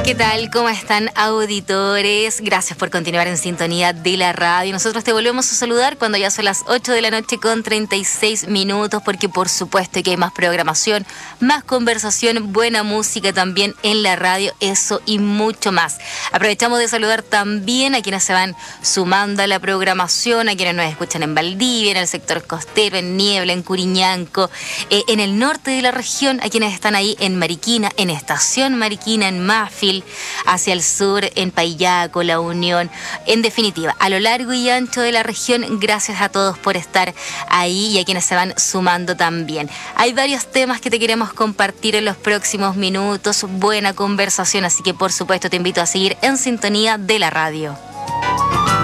¿Qué tal? ¿Cómo están, auditores? Gracias por continuar en sintonía de la radio. Nosotros te volvemos a saludar cuando ya son las 8 de la noche con 36 minutos, porque por supuesto que hay más programación, más conversación, buena música también en la radio, eso y mucho más. Aprovechamos de saludar también a quienes se van sumando a la programación, a quienes nos escuchan en Valdivia, en el sector costero, en Niebla, en Curiñanco, en el norte de la región, a quienes están ahí en Mariquina, en Estación Mariquina, en Mafil, hacia el sur, en Payaco, La Unión. En definitiva, a lo largo y ancho de la región, gracias a todos por estar ahí y a quienes se van sumando también. Hay varios temas que te queremos compartir en los próximos minutos, buena conversación, así que por supuesto te invito a seguir en sintonía de la radio.